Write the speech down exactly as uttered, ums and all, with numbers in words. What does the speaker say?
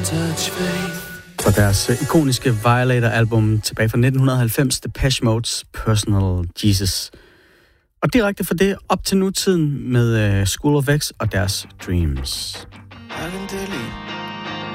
Fra deres ikoniske Violator-album tilbage fra nitten halvfems, Depeche Mode's Personal Jesus. Og direkte fra det op til nutiden med School of X og deres Dreams.